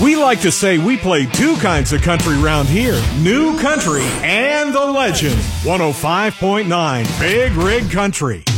We like to say we play two kinds of country round here. New country and the legend. 105.9 Big Rig Country.